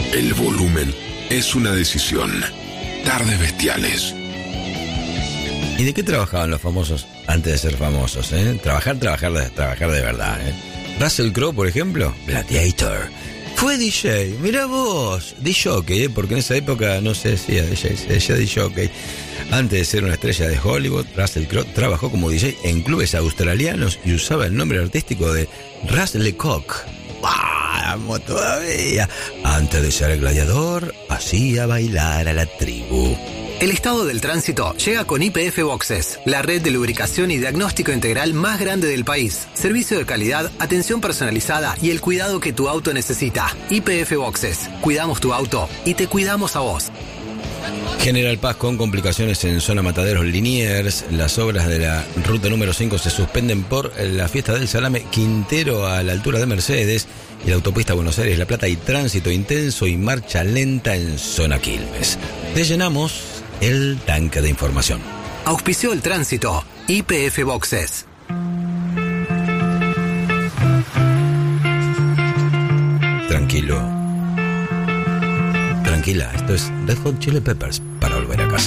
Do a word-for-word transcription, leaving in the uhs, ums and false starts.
El volumen es una decisión. Tardes Bestiales. ¿Y de qué trabajaban los famosos antes de ser famosos? ¿eh? Trabajar, trabajar, de, trabajar de verdad. ¿eh? Russell Crowe, por ejemplo, Gladiator. Fue D J, mirá vos, D J, ¿eh? Porque en esa época no se decía D J, se decía D J. Antes de ser una estrella de Hollywood, Russell Crowe trabajó como D J en clubes australianos y usaba el nombre artístico de Russ Lecoq. ¡Vamos todavía! Antes de ser gladiador, hacía bailar a la tribu. El estado del tránsito llega con Y P F Boxes, la red de lubricación y diagnóstico integral más grande del país. Servicio de calidad, atención personalizada y el cuidado que tu auto necesita. Y P F Boxes. Cuidamos tu auto y te cuidamos a vos. General Paz con complicaciones en zona Mataderos Liniers. Las obras de la ruta número cinco se suspenden por la fiesta del salame. Quintero a la altura de Mercedes y la autopista Buenos Aires-La Plata y tránsito intenso y marcha lenta en zona Quilmes. Te llenamos el tanque de información. Auspició el tránsito. Y P F Boxes. Tranquilo. Tranquila, esto es Red Hot Chili Peppers para volver a casa.